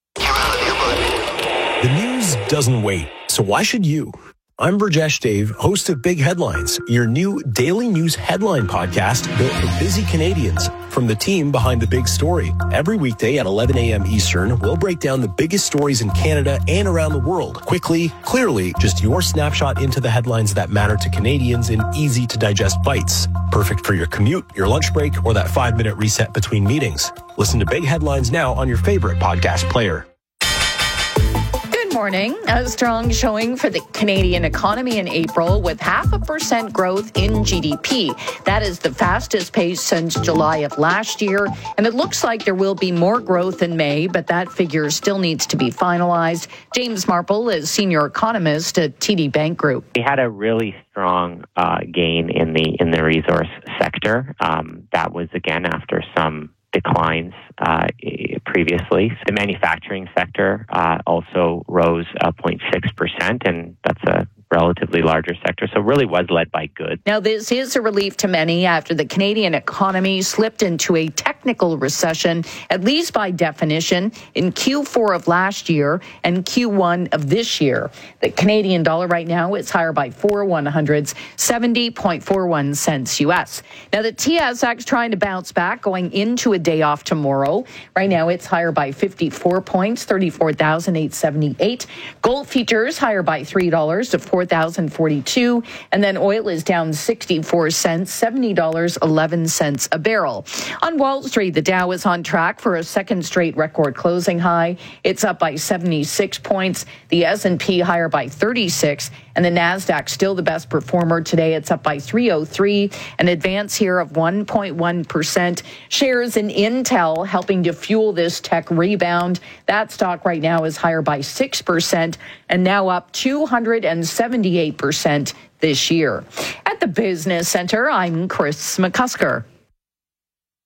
The news doesn't wait, so why should you? I'm Burjesh Dave, host of Big Headlines, your new daily news headline podcast built for busy Canadians from the team behind the big story. Every weekday at eleven a.m. Eastern, we'll break down the biggest stories in Canada and around the world. Quickly, clearly, just your snapshot into the headlines that matter to Canadians in easy to digest bites. Perfect for your commute, your lunch break, or that five minute reset between meetings. Listen to Big Headlines now on your favorite podcast player. Good morning. A strong showing for the Canadian economy in April with half a percent growth in G D P. That is the fastest pace since July of last year. And it looks like there will be more growth in May, but that figure still needs to be finalized. James Marple is senior economist at T D Bank Group. We had a really strong uh, gain in the in the resource sector. Um, that was, again, after some declines uh, previously. The manufacturing sector uh, also rose uh, zero point six percent, and that's a relatively larger sector, so really was led by goods. Now, this is a relief to many after the Canadian economy slipped into a technical recession, at least by definition, in Q four of last year and Q one of this year. The Canadian dollar right now is higher by four one hundredths, seventy point four one cents U S. Now, the T S X trying to bounce back going into a day off tomorrow. Right now, it's higher by fifty-four points, thirty-four thousand eight hundred seventy-eight. Gold futures higher by three dollars to four thousand forty-two, and then oil is down sixty-four cents, seventy dollars and eleven cents a barrel. On Wall Street, the Dow is on track for a second straight record closing high. It's up by seventy-six points. The S and P higher by thirty-six, and the Nasdaq still the best performer today. It's up by three oh three, an advance here of one point one percent. Shares in Intel helping to fuel this tech rebound. That stock right now is higher by six percent and now up two hundred seventy-eight percent this year. At the Business Center, I'm Chris McCusker.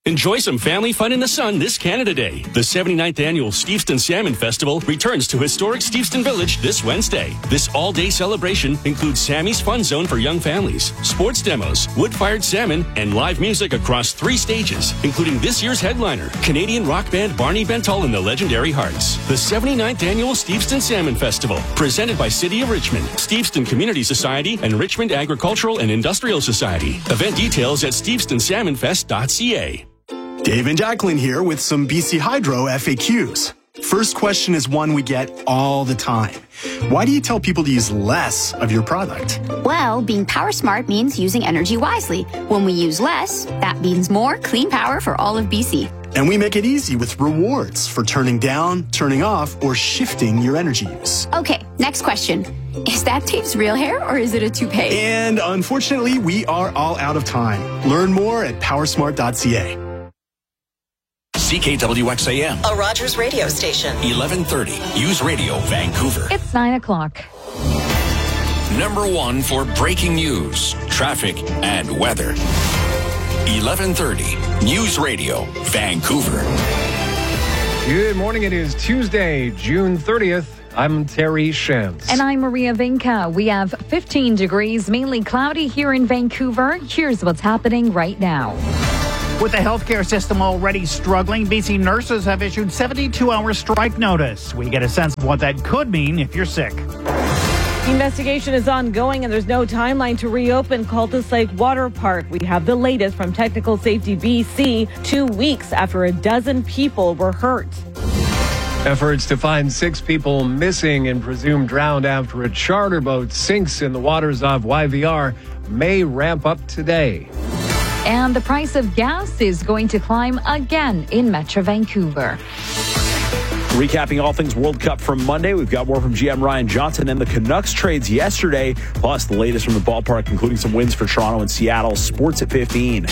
Enjoy some family fun in the sun this Canada Day. The seventy-ninth Annual Steveston Salmon Festival returns to historic Steveston Village this Wednesday. This all-day celebration includes Sammy's Fun Zone for young families, sports demos, wood-fired salmon, and live music across three stages, including this year's headliner, Canadian rock band Barney Bentall and the Legendary Hearts. The seventy-ninth Annual Steveston Salmon Festival, presented by City of Richmond, Steveston Community Society, and Richmond Agricultural and Industrial Society. Event details at steveston salmon fest dot c a. Dave and Jacqueline here with some B C Hydro F A Qs. First question is one we get all the time. Why do you tell people to use less of your product? Well, being power smart means using energy wisely. When we use less, that means more clean power for all of B C. And we make it easy with rewards for turning down, turning off, or shifting your energy use. Okay, next question. Is that Dave's real hair or is it a toupee? And unfortunately, we are all out of time. Learn more at power smart dot c a. C K W X A M. A Rogers radio station. eleven thirty. News Radio, Vancouver. It's nine o'clock. Number one for breaking news, traffic, and weather. eleven thirty. News Radio, Vancouver. Good morning. It is Tuesday, June thirtieth. I'm Terry Shams. And I'm Maria Vinca. We have fifteen degrees, mainly cloudy here in Vancouver. Here's what's happening right now. With the healthcare system already struggling, B C nurses have issued seventy-two hour strike notice. We get a sense of what that could mean if you're sick. The investigation is ongoing and there's no timeline to reopen Cultus Lake Water Park. We have the latest from Technical Safety B C, two weeks after a dozen people were hurt. Efforts to find six people missing and presumed drowned after a charter boat sinks in the waters of Y V R may ramp up today. And the price of gas is going to climb again in Metro Vancouver. Recapping all things World Cup from Monday, we've got more from G M Ryan Johnson and the Canucks trades yesterday, plus the latest from the ballpark, including some wins for Toronto and Seattle. Sports at fifteen.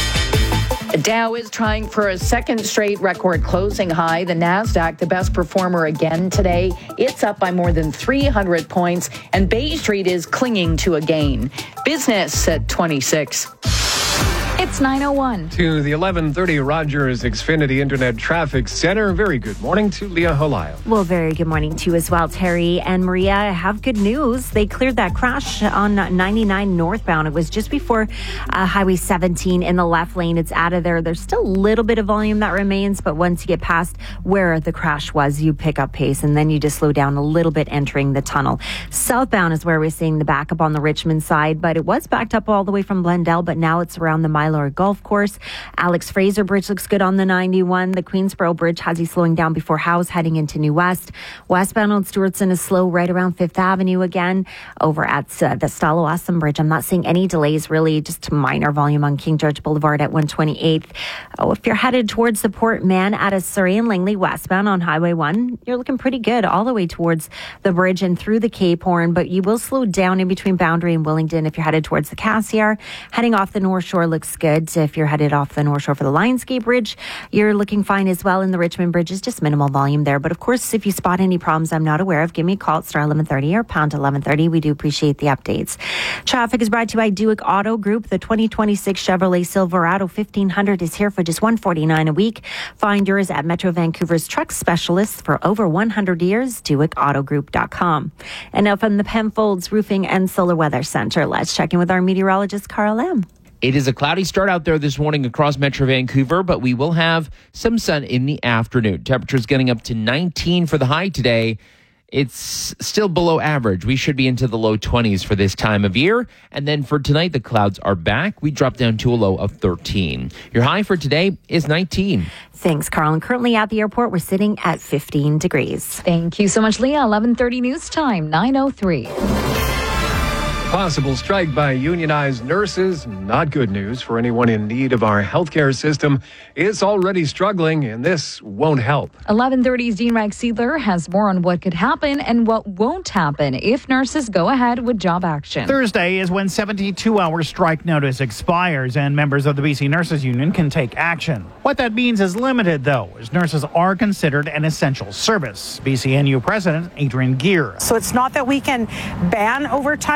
Dow is trying for a second straight record closing high. The NASDAQ, the best performer again today. It's up by more than three hundred points, and Bay Street is clinging to a gain. Business at twenty-six. It's nine oh one. To the eleven thirty Rogers Xfinity Internet Traffic Center. Very good morning to Leah Holayo. Well, very good morning to you as well, Terry and Maria. I have good news. They cleared that crash on ninety-nine northbound. It was just before uh, Highway seventeen in the left lane. It's out of there. There's still a little bit of volume that remains, but once you get past where the crash was, you pick up pace, and then you just slow down a little bit entering the tunnel. Southbound is where we're seeing the backup on the Richmond side, but it was backed up all the way from Glendale, but now it's around the Milo Golf Course. Alex Fraser Bridge looks good on the ninety-one. The Queensboro Bridge has you slowing down before Howes heading into New West. Westbound on Stewartson is slow right around Fifth Avenue again. Over at uh, the Stalo-Awesome Bridge, I'm not seeing any delays really, just minor volume on King George Boulevard at one twenty-eighth. Oh, if you're headed towards the Port Man at a Surrey and Langley westbound on Highway one, you're looking pretty good all the way towards the bridge and through the Cape Horn, but you will slow down in between Boundary and Willingdon if you're headed towards the Cassiar. Heading off the North Shore looks good. If you're headed off the North Shore for the Lionsgate Bridge, you're looking fine as well. In the Richmond Bridge is just minimal volume there. But of course, if you spot any problems I'm not aware of, give me a call at star eleven thirty or pound eleven thirty. We do appreciate the updates. Traffic is brought to you by Duick Auto Group. The twenty twenty-six Chevrolet Silverado fifteen hundred is here for just one hundred forty-nine dollars a week. Find yours at Metro Vancouver's truck specialists for over one hundred years. Duick Auto Group dot com. And now from the Penfolds Roofing and Solar Weather Center, let's check in with our meteorologist, Carl Lam. It is a cloudy start out there this morning across Metro Vancouver, but we will have some sun in the afternoon. Temperatures getting up to nineteen for the high today. It's still below average. We should be into the low twenties for this time of year. And then for tonight, the clouds are back. We drop down to a low of thirteen. Your high for today is nineteen. Thanks, Carl. And currently at the airport, we're sitting at fifteen degrees. Thank you so much, Leah. eleven thirty news time, nine oh three. Possible strike by unionized nurses. Not good news for anyone in need of our healthcare system. It's already struggling, and this won't help. eleven thirty's Dean Rex Seidler has more on what could happen and what won't happen if nurses go ahead with job action. Thursday is when seventy-two hour strike notice expires, and members of the B C Nurses Union can take action. What that means is limited, though, as nurses are considered an essential service. B C N U President Adrian Gear. So it's not that we can ban overtime altogether.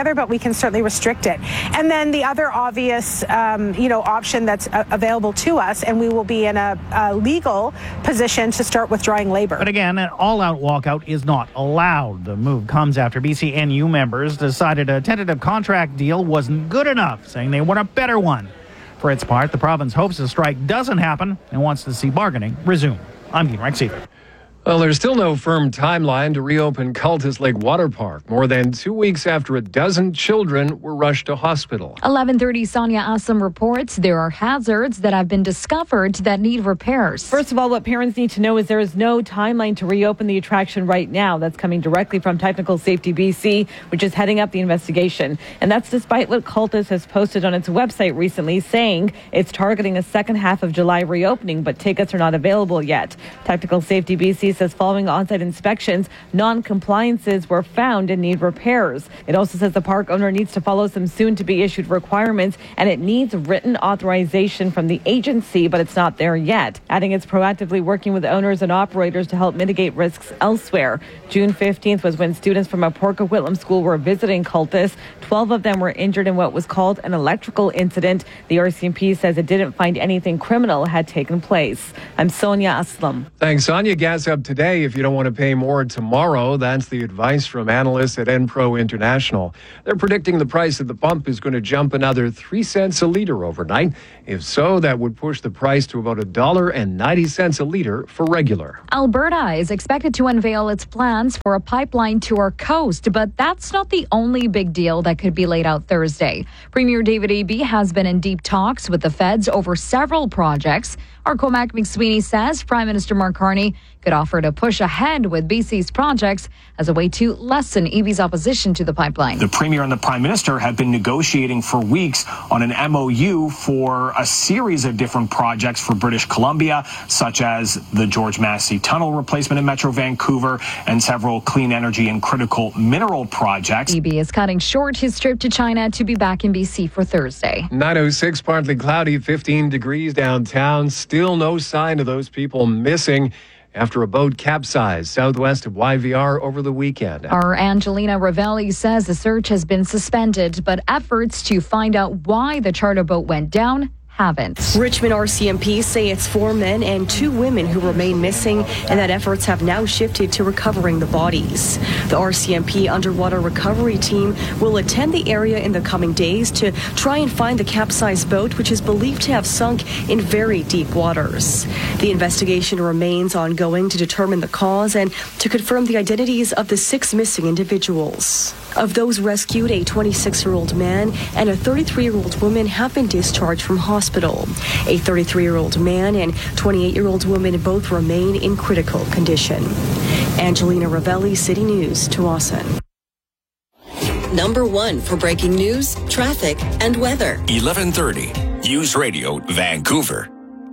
together, but we can certainly restrict it. And then the other obvious, um, you know, option that's uh, available to us, and we will be in a, a legal position to start withdrawing labor. But again, an all-out walkout is not allowed. The move comes after B C N U members decided a tentative contract deal wasn't good enough, saying they want a better one. For its part, the province hopes the strike doesn't happen and wants to see bargaining resume. I'm Dean Rexeter. Well, there's still no firm timeline to reopen Cultus Lake Water Park, more than two weeks after a dozen children were rushed to hospital. eleven thirty, Sonia Assam reports there are hazards that have been discovered that need repairs. First of all, what parents need to know is there is no timeline to reopen the attraction right now. That's coming directly from Technical Safety B C, which is heading up the investigation. And that's despite what Cultus has posted on its website recently, saying it's targeting a second half of July reopening, but tickets are not available yet. Technical Safety B C says following on-site inspections, non-compliances were found and need repairs. It also says the park owner needs to follow some soon-to-be-issued requirements, and it needs written authorization from the agency, but it's not there yet. Adding it's proactively working with owners and operators to help mitigate risks elsewhere. June fifteenth was when students from a Port Coquitlam school were visiting Cultus. Twelve of them were injured in what was called an electrical incident. The R C M P says it didn't find anything criminal had taken place. I'm Sonia Aslam. Thanks, Sonia. Gas up today if you don't want to pay more tomorrow. That's the advice from analysts at Enpro International. They're predicting the price at the pump is going to jump another three cents a litre overnight. If so, that would push the price to about one dollar and ninety cents a litre for regular. Alberta is expected to unveil its plans for a pipeline to our coast, but that's not the only big deal that could be laid out Thursday. Premier David Eby has been in deep talks with the feds over several projects. Our Cormac McSweeney says Prime Minister Mark Carney could offer to push ahead with B C's projects as a way to lessen Eby's opposition to the pipeline. The Premier and the Prime Minister have been negotiating for weeks on an M O U for a series of different projects for British Columbia, such as the George Massey Tunnel replacement in Metro Vancouver and several clean energy and critical mineral projects. Eby is cutting short his trip to China to be back in B C for Thursday. nine oh six, partly cloudy, fifteen degrees downtown. Still no sign of those people missing after a boat capsized southwest of Y V R over the weekend. Our Angelina Ravelli says the search has been suspended, but efforts to find out why the charter boat went down haven't. Richmond R C M P say it's four men and two women who remain missing, and that efforts have now shifted to recovering the bodies. The R C M P underwater recovery team will attend the area in the coming days to try and find the capsized boat, which is believed to have sunk in very deep waters. The investigation remains ongoing to determine the cause and to confirm the identities of the six missing individuals. Of those rescued, a twenty-six-year-old man and a thirty-three-year-old woman have been discharged from hospital. A thirty-three-year-old man and twenty-eight-year-old woman both remain in critical condition. Angelina Ravelli, City News, Tawasin. Number one for breaking news, traffic, and weather. eleven thirty, News Radio, Vancouver.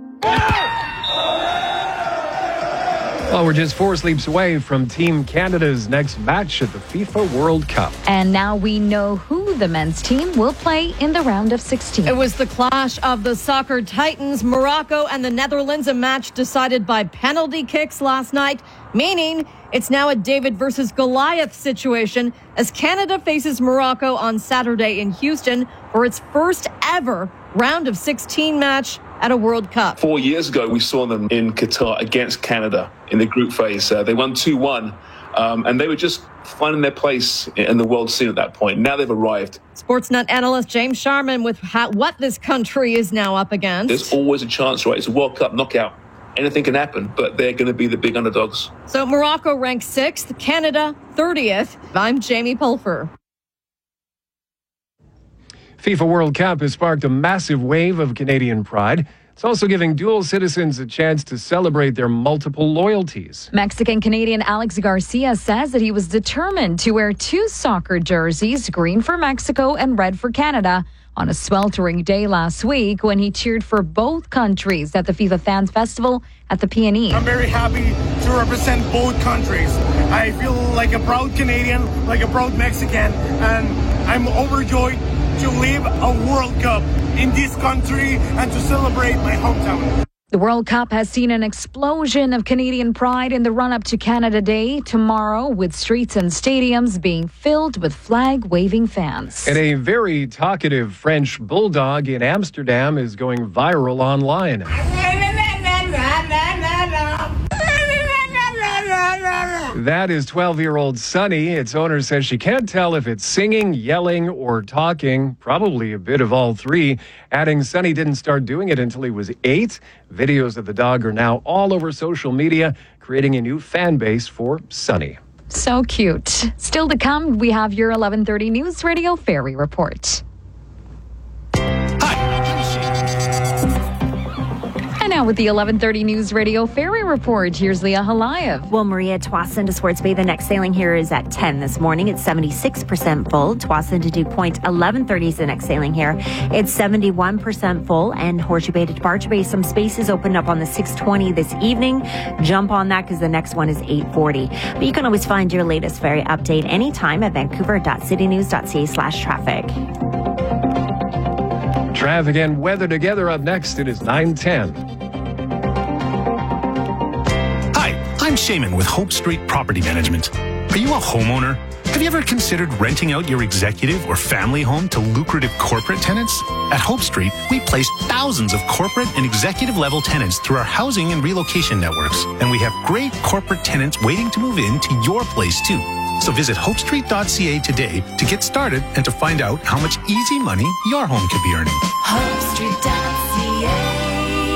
Well, we're just four sleeps away from Team Canada's next match at the FIFA World Cup. And now we know who the men's team will play in the round of sixteen. It was the clash of the soccer titans, Morocco and the Netherlands, a match decided by penalty kicks last night, meaning it's now a David versus Goliath situation as Canada faces Morocco on Saturday in Houston for its first ever round of sixteen match at a World Cup. Four years ago, we saw them in Qatar against Canada in the group phase. Uh, they won two one, um, and they were just finding their place in the world scene at that point. Now they've arrived. Sportsnet analyst James Sharman with how, what this country is now up against. There's always a chance, right? It's a World Cup knockout. Anything can happen, but they're going to be the big underdogs. So Morocco ranks sixth, Canada thirtieth. I'm Jamie Pulfer. FIFA World Cup has sparked a massive wave of Canadian pride. It's also giving dual citizens a chance to celebrate their multiple loyalties. Mexican-Canadian Alex Garcia says that he was determined to wear two soccer jerseys, green for Mexico and red for Canada, on a sweltering day last week when he cheered for both countries at the FIFA Fans Festival at the P and E. I'm very happy to represent both countries. I feel like a proud Canadian, like a proud Mexican, and I'm overjoyed to live a World Cup in this country and to celebrate my hometown. The World Cup has seen an explosion of Canadian pride in the run-up to Canada Day tomorrow, with streets and stadiums being filled with flag-waving fans. And a very talkative French bulldog in Amsterdam is going viral online. That is twelve-year-old Sunny. Its owner says she can't tell if it's singing, yelling, or talking, probably a bit of all three, adding Sunny didn't start doing it until he was eight. Videos of the dog are now all over social media, creating a new fan base for Sunny. So cute. Still to come, we have your eleven thirty News Radio Ferry Report. Now with the eleven thirty News Radio Ferry Report, here's Leah Halayev. Well, Maria, Tsawwassen to Swartz Bay, the next sailing here is at ten this morning. It's seventy-six percent full. Tsawwassen to Duke Point, eleven thirty is the next sailing here. It's seventy-one percent full. And Horseshoe Bay to Departure Bay, some spaces opened up on the six twenty this evening. Jump on that because the next one is eight forty. But you can always find your latest ferry update anytime at vancouver.citynews.ca slash traffic. Traffic and weather together up next. It is nine ten. I'm Shaman with Hope Street Property Management. Are you a homeowner? Have you ever considered renting out your executive or family home to lucrative corporate tenants? At Hope Street, we place thousands of corporate and executive level tenants through our housing and relocation networks. And we have great corporate tenants waiting to move in to your place too. So visit hope street dot c a today to get started and to find out how much easy money your home could be earning. hope street dot c a.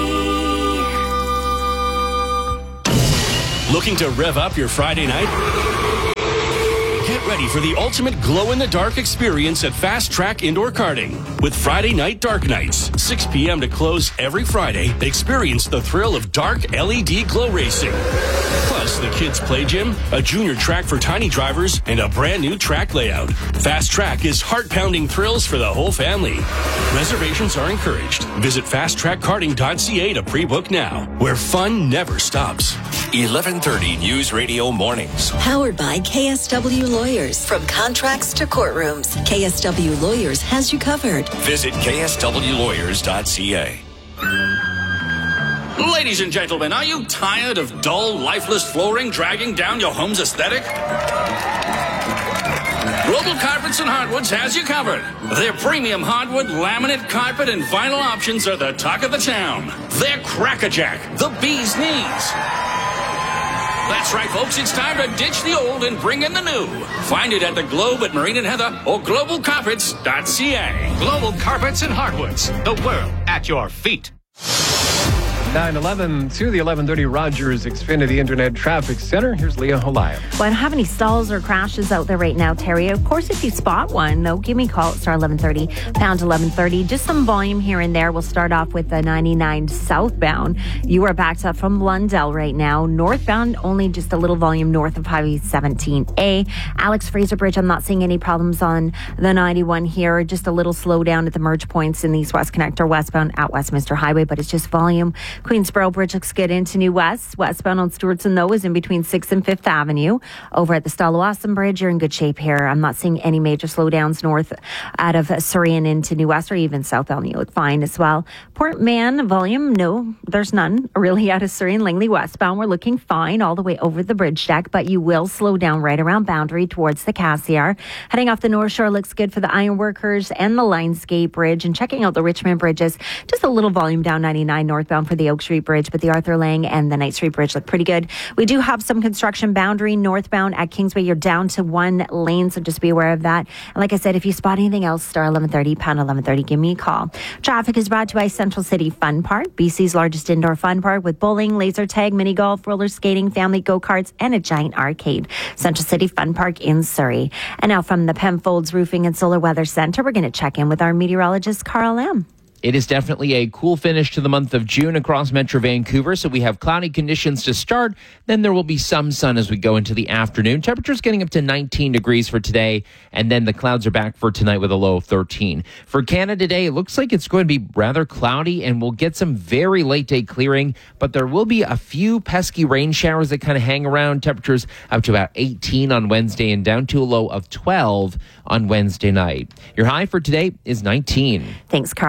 Looking to rev up your Friday night? Get ready for the ultimate glow-in-the-dark experience at Fast Track Indoor Karting. With Friday Night Dark Nights, six p.m. to close every Friday, experience the thrill of dark L E D glow racing. Plus, the kids' play gym, a junior track for tiny drivers, and a brand new track layout. Fast Track is heart-pounding thrills for the whole family. Reservations are encouraged. Visit fast track karting dot c a to pre-book now, where fun never stops. eleven thirty News Radio Mornings. Powered by K S W Lawyers. From contracts to courtrooms, K S W Lawyers has you covered. Visit k s w lawyers dot c a. Ladies and gentlemen, are you tired of dull, lifeless flooring dragging down your home's aesthetic? Global Carpets and Hardwoods has you covered. Their premium hardwood, laminate, carpet, and vinyl options are the talk of the town. They're crackerjack, the bee's knees. That's right, folks. It's time to ditch the old and bring in the new. Find it at the Globe at Marine and Heather or global carpets dot c a. Global Carpets and Hardwoods. The world at your feet. nine eleven to the eleven thirty Rogers Xfinity Internet Traffic Center. Here's Leah Halayev. Well, I don't have any stalls or crashes out there right now, Terry. Of course, if you spot one, though, give me a call at star eleven thirty, pound eleven thirty. Just some volume here and there. We'll start off with the ninety-nine southbound. You are backed up from Lundell right now. Northbound, only just a little volume north of Highway seventeen A. Alex Fraser Bridge, I'm not seeing any problems on the ninety-one here. Just a little slowdown at the merge points in the East West Connector westbound at Westminster Highway, but it's just volume. Queensboro Bridge looks good into New West. Westbound on Stewartson, though, is in between sixth and fifth Avenue. Over at the Stallawasam Bridge, you're in good shape here. I'm not seeing any major slowdowns north out of Surrey and into New West, or even southbound. You look fine as well. Port Mann, volume, no, there's none. Really out of Surrey and Langley westbound, we're looking fine all the way over the bridge deck, but you will slow down right around Boundary towards the Cassiar. Heading off the North Shore looks good for the Ironworkers and the Lionsgate Bridge. And checking out the Richmond bridges, just a little volume down ninety-nine northbound for the Oak Street Bridge, but the Arthur Lang and the Knight Street Bridge look pretty good. We do have some construction Boundary northbound at Kingsway. You're down to one lane, so just be aware of that. And like I said, if you spot anything else, star eleven thirty, pound eleven thirty, give me a call. Traffic is brought to you by Central City Fun Park, B C's largest indoor fun park with bowling, laser tag, mini golf, roller skating, family go-karts, and a giant arcade. Central City Fun Park in Surrey. And now from the Penfolds Roofing and Solar Weather Center, we're going to check in with our meteorologist, Carl Lam. It is definitely a cool finish to the month of June across Metro Vancouver. So we have cloudy conditions to start. Then there will be some sun as we go into the afternoon. Temperatures getting up to nineteen degrees for today. And then the clouds are back for tonight with a low of thirteen. For Canada Day, it looks like it's going to be rather cloudy and we'll get some very late day clearing. But there will be a few pesky rain showers that kind of hang around. Temperatures up to about eighteen on Wednesday and down to a low of twelve on Wednesday night. Your high for today is nineteen. Thanks, Carl. Cell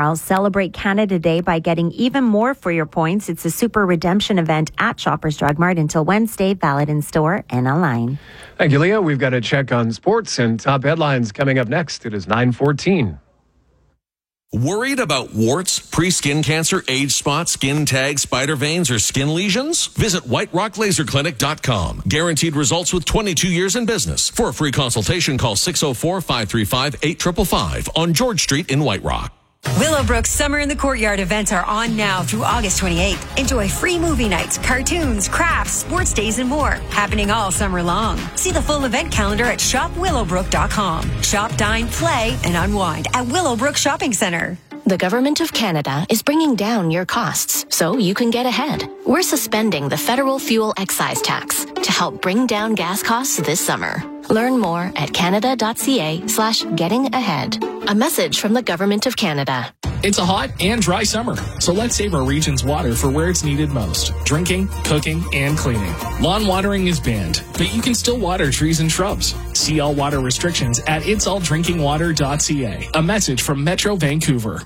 celebrate Canada Day by getting even more for your points. It's a super redemption event at Shoppers Drug Mart until Wednesday, valid in store and online. Thank you, Leah. We've got a check on sports and top headlines coming up next. It is nine fourteen. Worried about warts, pre-skin cancer, age spots, skin tags, spider veins, or skin lesions? Visit white rock laser clinic dot com. Guaranteed results with twenty-two years in business. For a free consultation, call six oh four, five three five, eight five five five on George Street in White Rock. Willowbrook's Summer in the Courtyard events are on now through August twenty-eighth. Enjoy free movie nights, cartoons, crafts, sports days, and more. Happening all summer long. See the full event calendar at shop willowbrook dot com. Shop, dine, play, and unwind at Willowbrook Shopping Center. The Government of Canada is bringing down your costs so you can get ahead. We're suspending the federal fuel excise tax to help bring down gas costs this summer. Learn more at canada.ca slash getting ahead. A message from the Government of Canada. It's a hot and dry summer, so let's save our region's water for where it's needed most. Drinking, cooking, and cleaning. Lawn watering is banned, but you can still water trees and shrubs. See all water restrictions at its all drinking water dot c a. A message from Metro Vancouver.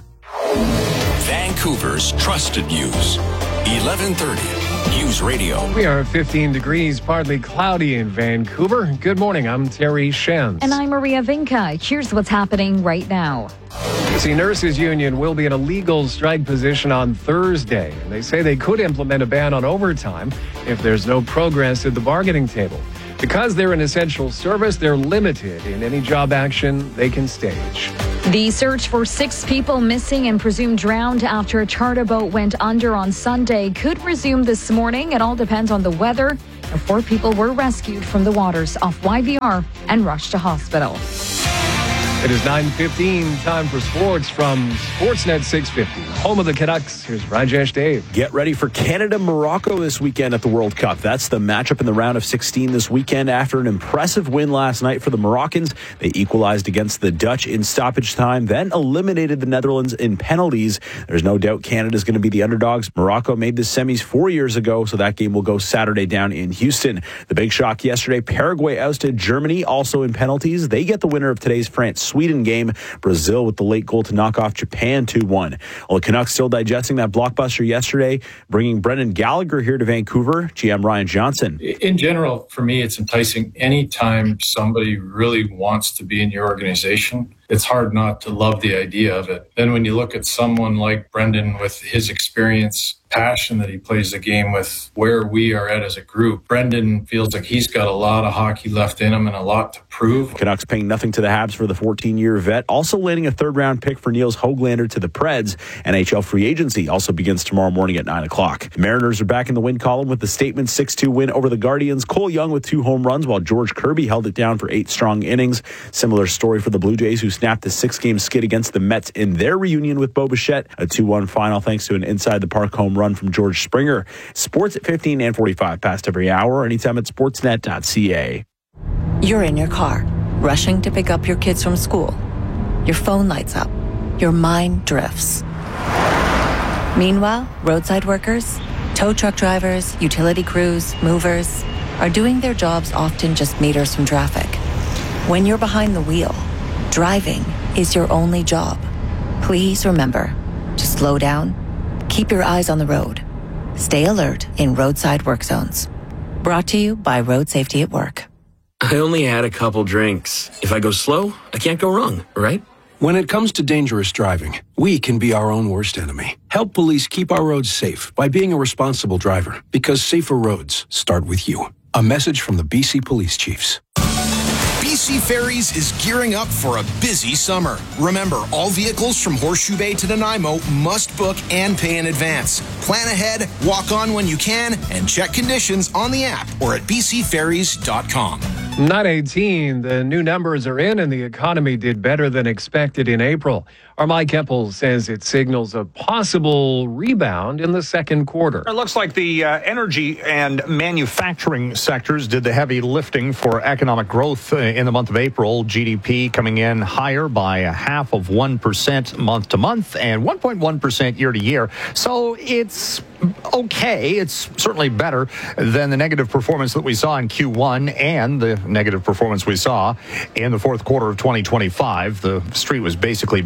Vancouver's trusted news. eleven thirty News Radio. We are fifteen degrees, partly cloudy in Vancouver. Good morning. I'm Terry Shenz. And I'm Maria Vinca. Here's what's happening right now. B C Nurses Union will be in a legal strike position on Thursday. And they say they could implement a ban on overtime if there's no progress at the bargaining table. Because they're an essential service, they're limited in any job action they can stage. The search for six people missing and presumed drowned after a charter boat went under on Sunday could resume this morning. It all depends on the weather. And four people were rescued from the waters off Y V R and rushed to hospital. It is nine fifteen, time for sports from Sportsnet six fifty. Home of the Canucks, here's Rajesh Dave. Get ready for Canada-Morocco this weekend at the World Cup. That's the matchup in the round of sixteen this weekend. After an impressive win last night for the Moroccans, they equalized against the Dutch in stoppage time, then eliminated the Netherlands in penalties. There's no doubt Canada's going to be the underdogs. Morocco made the semis four years ago, so that game will go Saturday down in Houston. The big shock yesterday, Paraguay ousted Germany, also in penalties. They get the winner of today's France-Sweden game. Brazil with the late goal to knock off Japan two one. Well, the Canucks still digesting that blockbuster yesterday, bringing Brendan Gallagher here to Vancouver. G M Ryan Johnson. In general, for me, it's enticing. Anytime somebody really wants to be in your organization, it's hard not to love the idea of it. Then when you look at someone like Brendan with his experience, passion that he plays the game with, where we are at as a group, Brendan feels like he's got a lot of hockey left in him and a lot to prove. Canucks paying nothing to the Habs for the fourteen-year vet, also landing a third-round pick for Niels Höglander to the Preds. N H L free agency also begins tomorrow morning at nine o'clock. Mariners are back in the win column with the statement six two win over the Guardians. Cole Young with two home runs, while George Kirby held it down for eight strong innings. Similar story for the Blue Jays, who snapped a six-game skid against the Mets in their reunion with Bo Bichette. A two one final thanks to an inside-the-park home run from George Springer. Sports at fifteen and forty-five past every hour, anytime at sportsnet dot c a. You're in your car, rushing to pick up your kids from school. Your phone lights up. Your mind drifts. Meanwhile, roadside workers, tow truck drivers, utility crews, movers are doing their jobs often just meters from traffic. When you're behind the wheel, driving is your only job. Please remember to slow down, keep your eyes on the road, stay alert in roadside work zones. Brought to you by Road Safety at Work. I only had a couple drinks. If I go slow, I can't go wrong, right? When it comes to dangerous driving, we can be our own worst enemy. Help police keep our roads safe by being a responsible driver, because safer roads start with you. A message from the B C Police Chiefs. B C Ferries is gearing up for a busy summer. Remember, all vehicles from Horseshoe Bay to Nanaimo must book and pay in advance. Plan ahead, walk on when you can, and check conditions on the app or at b c ferries dot com. nine eighteen, the new numbers are in and the economy did better than expected in April. Our Mike Eppel says it signals a possible rebound in the second quarter. It looks like the uh, energy and manufacturing sectors did the heavy lifting for economic growth uh, in the month of April. G D P coming in higher by a half of one percent month to month and one point one percent year to year. So it's okay. It's certainly better than the negative performance that we saw in Q one and the negative performance we saw in the fourth quarter of twenty twenty-five. The street was basically betting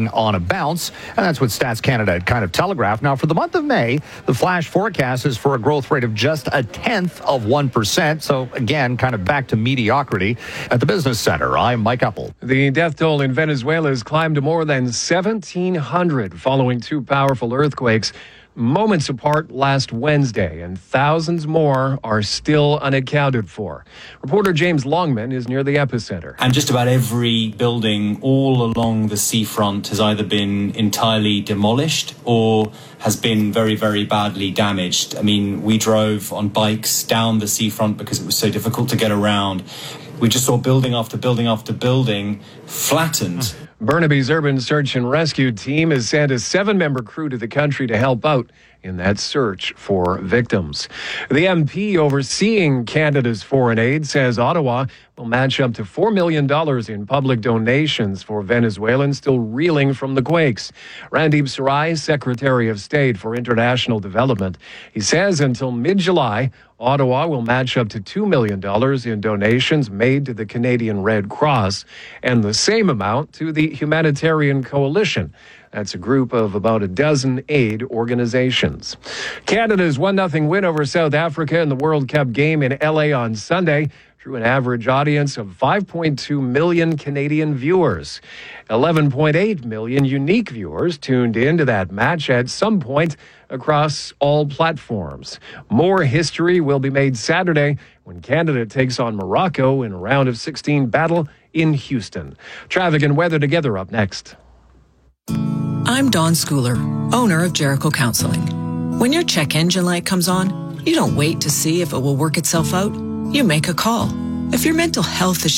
heading on a bounce, and that's what Stats Canada had kind of telegraphed. Now, for the month of May, the flash forecast is for a growth rate of just a tenth of one percent. So, again, kind of back to mediocrity at the Business Center. I'm Mike Uppel. The death toll in Venezuela has climbed to more than seventeen hundred following two powerful earthquakes moments apart last Wednesday, and thousands more are still unaccounted for. Reporter James Longman is near the epicenter. And just about every building all along the seafront has either been entirely demolished or has been very, very badly damaged. I mean, we drove on bikes down the seafront because it was so difficult to get around. We just saw building after building after building flattened. Burnaby's Urban Search and Rescue Team has sent a seven-member crew to the country to help out in that search for victims. The M P overseeing Canada's foreign aid says Ottawa will match up to four million dollars in public donations for Venezuelans still reeling from the quakes. Randeep Sarai, Secretary of State for International Development, he says until mid-July, Ottawa will match up to two million dollars in donations made to the Canadian Red Cross and the same amount to the Humanitarian Coalition. That's a group of about a dozen aid organizations. Canada's one nothing win over South Africa in the World Cup game in L A on Sunday drew an average audience of five point two million Canadian viewers. eleven point eight million unique viewers tuned into that match at some point across all platforms. More history will be made Saturday when Canada takes on Morocco in a round of sixteen battle in Houston. Traffic and weather together up next. I'm Dawn Schooler, owner of Jericho Counseling. When your check engine light comes on, you don't wait to see if it will work itself out. You make a call. If your mental health is